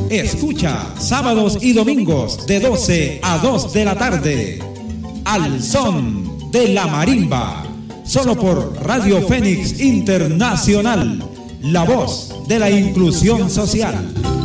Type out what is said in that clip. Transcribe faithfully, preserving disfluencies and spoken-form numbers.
Escucha sábados y domingos de doce a dos de la tarde. Al son de la marimba. Solo por Radio Fénix Internacional. La voz de la inclusión social.